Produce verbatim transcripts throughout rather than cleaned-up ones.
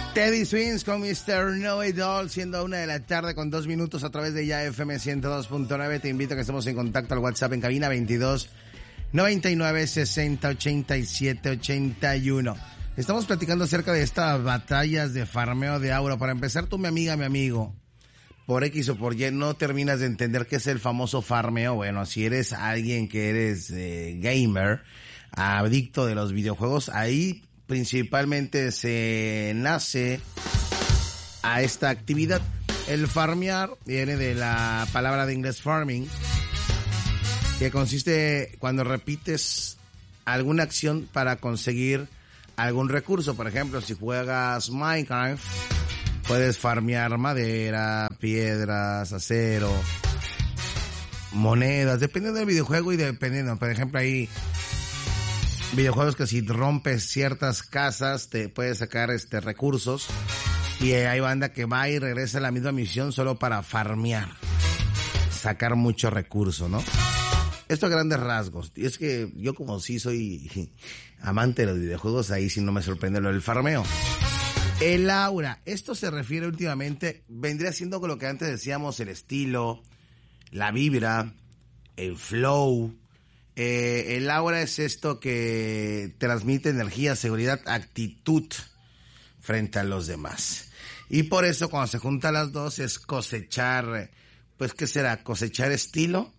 Teddy Swims con mister Know-It-All, siendo una de la tarde con dos minutos a través de Ya F M ciento dos punto nueve. Te invito a que estemos en contacto al WhatsApp en cabina veintidós noventa y nueve sesenta ochenta y siete ochenta y uno. Estamos platicando acerca de estas batallas de farmeo de aura. Para empezar, tú, mi amiga, mi amigo, por X o por Y no terminas de entender qué es el famoso farmeo. Bueno, si eres alguien que eres eh, gamer, adicto de los videojuegos, ahí principalmente se nace a esta actividad. El farmear viene de la palabra de inglés farming, que consiste cuando repites alguna acción para conseguir algún recurso. Por ejemplo, si juegas Minecraft, puedes farmear madera, piedras, acero, monedas, dependiendo del videojuego y dependiendo. Por ejemplo, hay videojuegos que si rompes ciertas casas te puedes sacar este recursos, y hay banda que va y regresa a la misma misión solo para farmear, sacar mucho recurso, ¿no? Esto a grandes rasgos. Y es que yo, como sí soy amante de los videojuegos, ahí sí no me sorprende lo del farmeo. El aura, esto se refiere últimamente, vendría siendo con lo que antes decíamos, el estilo, la vibra, el flow. Eh, el aura es esto que transmite energía, seguridad, actitud frente a los demás. Y por eso cuando se juntan las dos es cosechar, pues ¿qué será? Cosechar estilo,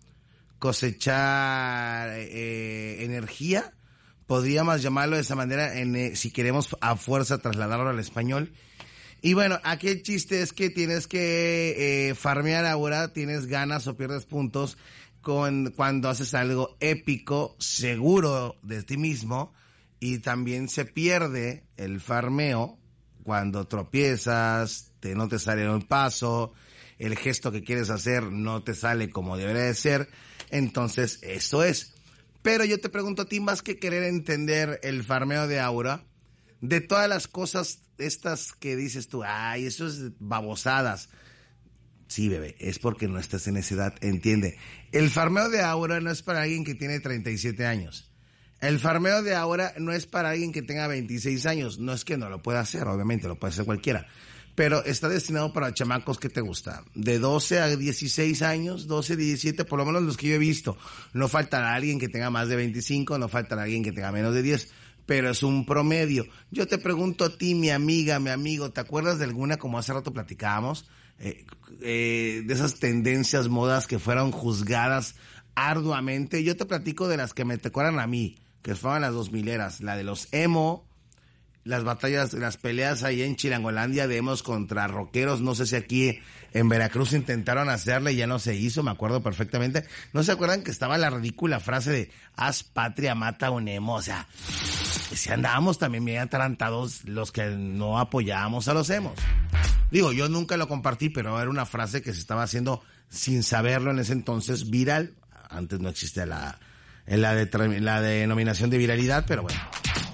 cosechar eh, energía, podríamos llamarlo de esa manera, en, eh, si queremos a fuerza trasladarlo al español. Y bueno, aquí el chiste es que tienes que eh, farmear aura, tienes ganas o pierdes puntos con cuando haces algo épico, seguro de ti mismo, y también se pierde el farmeo cuando tropiezas, te, no te sale un paso, el gesto que quieres hacer no te sale como debería de ser. Entonces, eso es. Pero yo te pregunto a ti, más que querer entender el farmeo de aura, de todas las cosas estas que dices tú, ay, eso es babosadas. Sí, bebé, es porque no estás en esa edad, entiende. El farmeo de aura no es para alguien que tiene treinta y siete años. El farmeo de aura no es para alguien que tenga veintiséis años. No es que no lo pueda hacer, obviamente, lo puede hacer cualquiera. Pero está destinado para chamacos que te gusta, de doce a dieciséis años, doce, diecisiete, por lo menos los que yo he visto. No faltará alguien que tenga más de veinticinco, no faltará alguien que tenga menos de diez, pero es un promedio. Yo te pregunto a ti, mi amiga, mi amigo, ¿te acuerdas de alguna, como hace rato platicábamos, eh, eh, de esas tendencias, modas que fueron juzgadas arduamente? Yo te platico de las que me recuerdan a mí, que fueron las dos mileras, la de los emo, las batallas, las peleas ahí en Chilangolandia de emos contra rockeros. No sé si aquí en Veracruz intentaron hacerle y ya no se hizo, me acuerdo perfectamente. ¿No se acuerdan que estaba la ridícula frase de haz patria, mata a un emo? O sea, si andábamos también bien atarantados los que no apoyábamos a los emos. Digo, yo nunca lo compartí, pero era una frase que se estaba haciendo sin saberlo en ese entonces viral. Antes no existía la, la, de, la denominación de viralidad, pero bueno.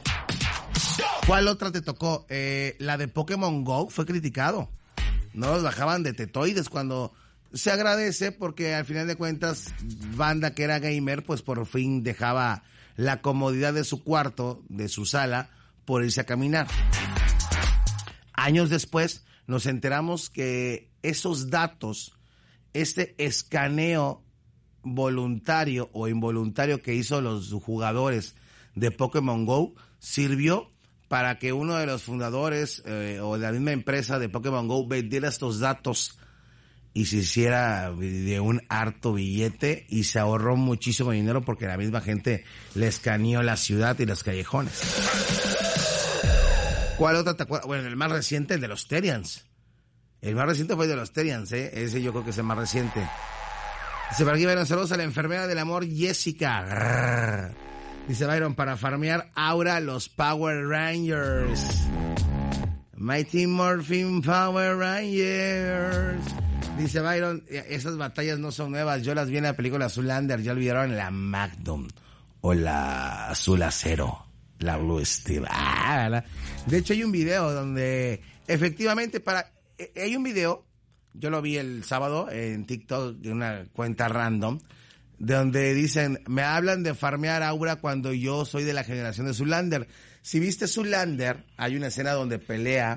¿Cuál otra te tocó? Eh, la de Pokémon Go fue criticado. No los bajaban de tetoides cuando se agradece porque al final de cuentas, banda que era gamer, pues por fin dejaba la comodidad de su cuarto, de su sala, por irse a caminar. Años después nos enteramos que esos datos, este escaneo voluntario o involuntario que hizo los jugadores de Pokémon Go, sirvió para que uno de los fundadores eh, o de la misma empresa de Pokémon Go vendiera estos datos y se hiciera de un harto billete, y se ahorró muchísimo dinero porque la misma gente le escaneó la ciudad y los callejones. ¿Cuál otra te acuerdas? Bueno, el más reciente, el de los Terians. El más reciente fue el de los Terians, ¿eh? Ese yo creo que es el más reciente. Dice, por aquí, bueno, saludos a la enfermera del amor, Jessica. Grrr. Dice Byron, para farmear aura, los Power Rangers. Mighty Morphin Power Rangers. Dice Byron, esas batallas no son nuevas, yo las vi en la película Zoolander, ya olvidaron la Magnum o la Azul Acero, la Blue Steel. Ah, de hecho hay un video donde efectivamente para, hay un video, yo lo vi el sábado en TikTok de una cuenta random, de donde dicen, me hablan de farmear aura cuando yo soy de la generación de Zoolander. Si viste Zoolander, hay una escena donde pelea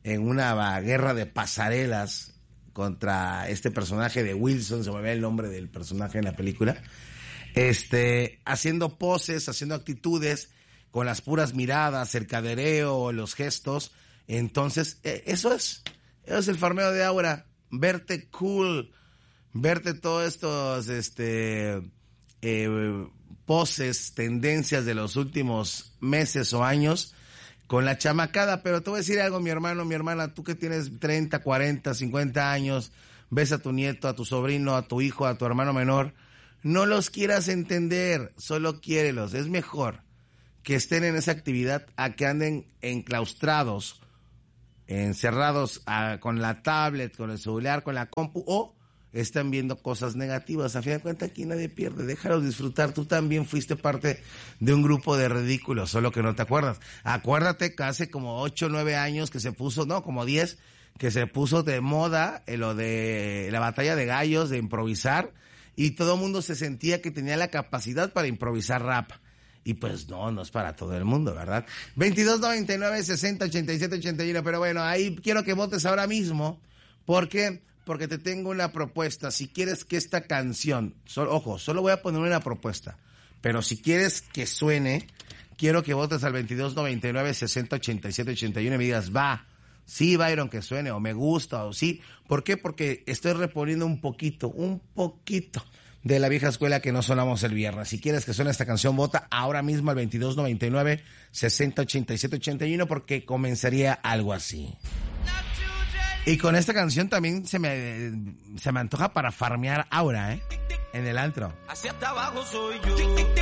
en una guerra de pasarelas contra este personaje de Wilson, se me ve el nombre del personaje en la película, este, haciendo poses, haciendo actitudes, con las puras miradas, el cadereo, los gestos. Entonces, eso es, eso es el farmeo de aura, verte cool, verte todos estos, este, eh, poses, tendencias de los últimos meses o años, con la chamacada. Pero te voy a decir algo, mi hermano, mi hermana, tú que tienes treinta, cuarenta, cincuenta años, ves a tu nieto, a tu sobrino, a tu hijo, a tu hermano menor, no los quieras entender, solo quiérelos. Es mejor que estén en esa actividad a que anden enclaustrados, encerrados a, con la tablet, con el celular, con la compu, o están viendo cosas negativas. A fin de cuentas, aquí nadie pierde, déjalos disfrutar. Tú también fuiste parte de un grupo de ridículos, solo que no te acuerdas. Acuérdate que hace como ocho, nueve años que se puso, no, como diez, que se puso de moda en lo de la batalla de gallos, de improvisar, y todo el mundo se sentía que tenía la capacidad para improvisar rap. Y pues no, no es para todo el mundo, ¿verdad? veintidós noventa y nueve, sesenta, ochenta y siete, ochenta y uno, pero bueno, ahí quiero que votes ahora mismo. ¿Por qué? Porque te tengo una propuesta. Si quieres que esta canción, solo, ojo, solo voy a poner una propuesta, pero si quieres que suene, quiero que votes al veintidós noventa y nueve, sesenta, ochenta y siete, ochenta y uno y me digas, va, sí, Byron, que suene, o me gusta, o sí. ¿Por qué? Porque estoy reponiendo un poquito, un poquito de la vieja escuela que no sonamos el viernes. Si quieres que suene esta canción, vota ahora mismo al veintidós noventa y nueve, sesenta, ochenta y siete, ochenta y uno, porque comenzaría algo así. Y con esta canción también se me se me antoja para farmear aura, ¿eh? En el antro. Hacia abajo soy yo.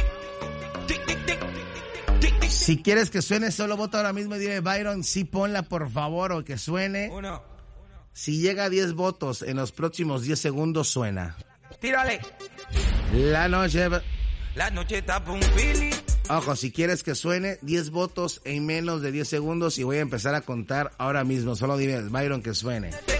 Si quieres que suene, solo vota ahora mismo y dile, Byron, sí ponla por favor, o que suene. Uno. Si llega a diez votos en los próximos diez segundos, suena. Tírale. La noche... La noche está un fili. Ojo, si quieres que suene, diez votos en menos de diez segundos y voy a empezar a contar ahora mismo. Solo dime, Byron, que suene.